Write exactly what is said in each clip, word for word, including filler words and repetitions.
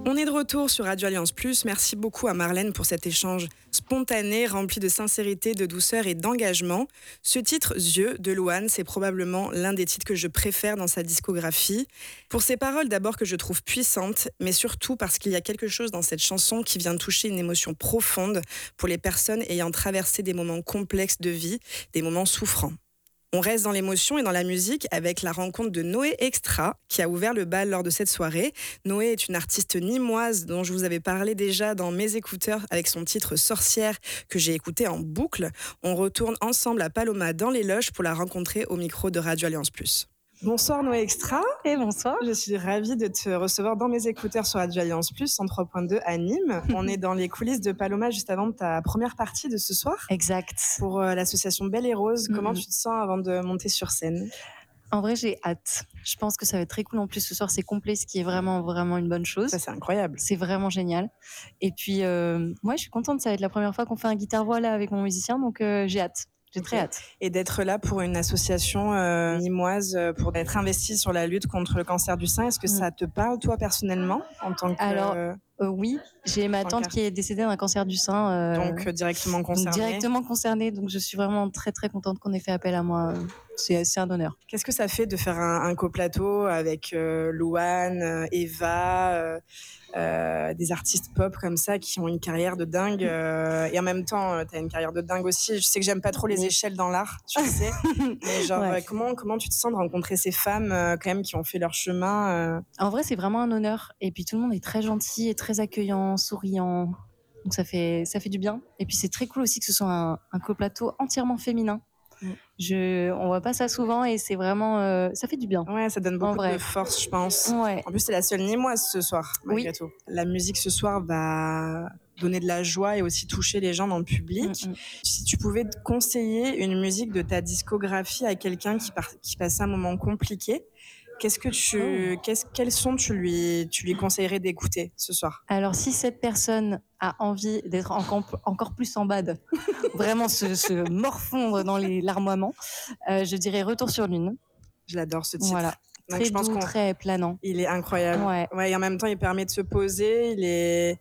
On est de retour sur Radio Alliance Plus. Merci beaucoup à Marlène pour cet échange spontané, rempli de sincérité, de douceur et d'engagement. Ce titre, Yeux, de Louane, c'est probablement l'un des titres que je préfère dans sa discographie. Pour ses paroles d'abord que je trouve puissantes, mais surtout parce qu'il y a quelque chose dans cette chanson qui vient toucher une émotion profonde pour les personnes ayant traversé des moments complexes de vie, des moments souffrants. On reste dans l'émotion et dans la musique avec la rencontre de Noé Extra qui a ouvert le bal lors de cette soirée. Noé est une artiste nîmoise dont je vous avais parlé déjà dans mes écouteurs avec son titre Sorcière que j'ai écouté en boucle. On retourne ensemble à Paloma dans les loges pour la rencontrer au micro de Radio Alliance Plus. Bonsoir Noé Extra. Et bonsoir. Je suis ravie de te recevoir dans mes écouteurs sur Radio Alliance Plus, cent trois point deux à Nîmes. On est dans les coulisses de Paloma juste avant ta première partie de ce soir. Exact. Pour euh, l'association Belle et Rose. Mm-hmm. Comment tu te sens avant de monter sur scène ? En vrai, j'ai hâte. Je pense que ça va être très cool. En plus, ce soir, c'est complet, ce qui est vraiment, vraiment une bonne chose. Ça, c'est incroyable. C'est vraiment génial. Et puis, euh, moi, je suis contente. Ça va être la première fois qu'on fait un guitare-voix là avec mon musicien, donc euh, j'ai hâte. J'ai okay. très hâte. Et d'être là pour une association euh, nîmoise, pour être investie sur la lutte contre le cancer du sein, est-ce que mmh. ça te parle, toi, personnellement, en tant que... Alors, euh, oui, j'ai ma tante qui est décédée d'un cancer du sein. Euh, donc, euh, directement concernée. Directement concernée, donc je suis vraiment très, très contente qu'on ait fait appel à moi. C'est, c'est un honneur. Qu'est-ce que ça fait de faire un, un coplateau avec euh, Louane, euh, Eva, euh, euh, des artistes pop comme ça qui ont une carrière de dingue euh, et en même temps, euh, t'as une carrière de dingue aussi. Je sais que j'aime pas trop les échelles dans l'art, tu sais, mais genre, ouais. comment, comment tu te sens de rencontrer ces femmes euh, quand même qui ont fait leur chemin euh... En vrai, c'est vraiment un honneur. Et puis tout le monde est très gentil et très accueillant, souriant. Donc ça fait, ça fait du bien. Et puis c'est très cool aussi que ce soit un, un coplateau entièrement féminin. Mm. Je, on voit pas ça souvent et c'est vraiment, euh, ça fait du bien. Ouais, ça donne beaucoup de force, je pense. Ouais. En plus, c'est la seule nîmoise ce soir, malgré oui. tout. La musique ce soir va donner de la joie et aussi toucher les gens dans le public. Mm-hmm. Si tu pouvais te conseiller une musique de ta discographie à quelqu'un qui, par, qui passe un moment compliqué, qu'est-ce que tu, oh. qu'est-ce, quels sons tu lui, tu lui conseillerais d'écouter ce soir ? Alors, si cette personne a envie d'être encore, encore plus en bad, vraiment se, se morfondre dans les larmoiements, euh, je dirais Retour sur Lune. Je l'adore ce titre. Voilà. Donc, très je pense doux, qu'on... très planant. Il est incroyable. Ouais. Ouais, et en même temps, il permet de se poser, il est...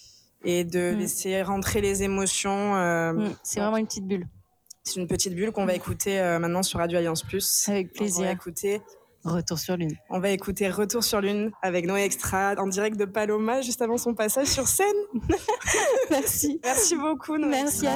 et de mm. laisser rentrer les émotions. Euh... Mm. C'est bon. Vraiment une petite bulle. C'est une petite bulle qu'on mm. va écouter euh, maintenant sur Radio Alliance Plus. Avec plaisir. On va écouter... Retour sur Lune. On va écouter Retour sur Lune avec Noé Extra en direct de Paloma juste avant son passage sur scène. Merci. Merci beaucoup Noé Merci Extra. à